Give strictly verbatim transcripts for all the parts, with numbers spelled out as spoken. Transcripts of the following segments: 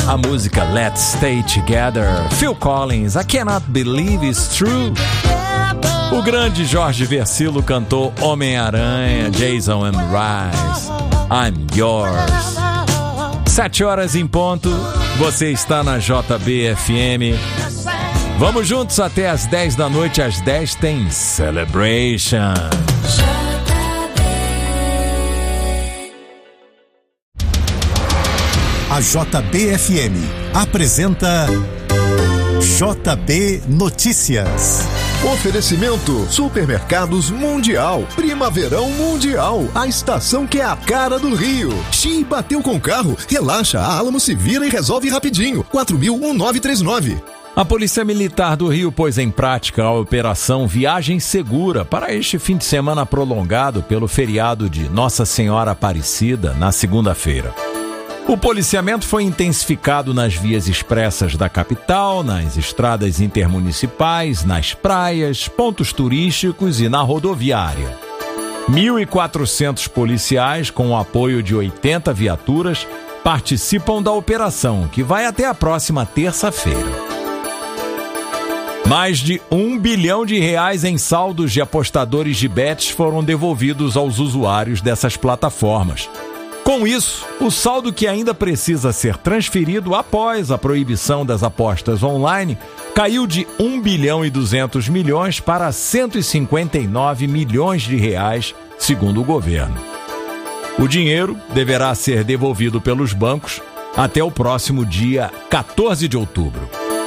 A música Let's Stay Together, Phil Collins, I Cannot Believe It's True. O grande Jorge Versilo cantou Homem-Aranha, Jason and Rise, I'm Yours. Sete horas em ponto, você está na J B F M. Vamos juntos até às dez da noite, às dez tem Celebration. A J B F M apresenta J B Notícias. Oferecimento Supermercados Mundial, Primaverão Mundial, a estação que é a cara do Rio. Xi, bateu com o carro, relaxa, a Alamo se vira e resolve rapidinho. quatro mil nove três nove. A Polícia Militar do Rio pôs em prática a operação Viagem Segura para este fim de semana prolongado pelo feriado de Nossa Senhora Aparecida, na segunda-feira. O policiamento foi intensificado nas vias expressas da capital, nas estradas intermunicipais, nas praias, pontos turísticos e na rodoviária. mil e quatrocentos policiais, com o apoio de oitenta viaturas, participam da operação, que vai até a próxima terça-feira. Mais de um bilhão de reais em saldos de apostadores de bets foram devolvidos aos usuários dessas plataformas. Com isso, o saldo que ainda precisa ser transferido após a proibição das apostas online caiu de um bilhão e duzentos milhões para cento e cinquenta e nove milhões de reais, segundo o governo. O dinheiro deverá ser devolvido pelos bancos até o próximo dia quatorze de outubro.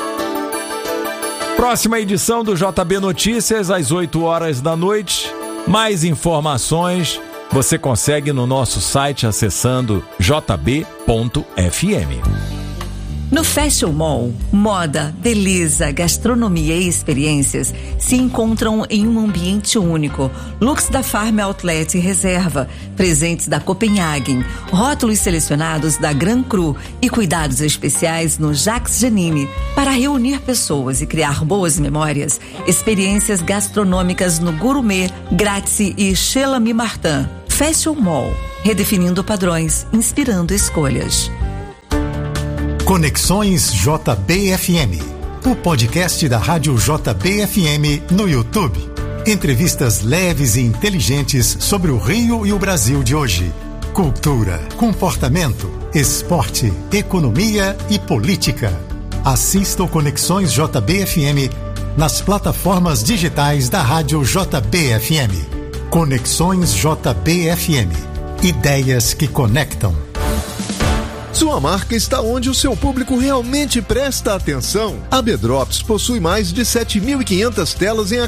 Próxima edição do J B Notícias, às oito horas da noite. Mais informações você consegue no nosso site acessando j b ponto f m. No Fashion Mall, moda, beleza, gastronomia e experiências se encontram em um ambiente único. Looks da Farm Outlet Reserva, presentes da Copenhagen, rótulos selecionados da Gran Cru e cuidados especiais no Jacques Janine para reunir pessoas e criar boas memórias. Experiências gastronômicas no Gourmet, Grazie e Chez L'Ami Martin. Fashion Mall, redefinindo padrões, inspirando escolhas. Conexões J B F M, o podcast da Rádio J B F M no YouTube. Entrevistas leves e inteligentes sobre o Rio e o Brasil de hoje. Cultura, comportamento, esporte, economia e política. Assista o Conexões J B F M nas plataformas digitais da Rádio J B F M. Conexões J B F M. Ideias que conectam. Sua marca está onde o seu público realmente presta atenção. A B Drops possui mais de sete mil e quinhentas telas em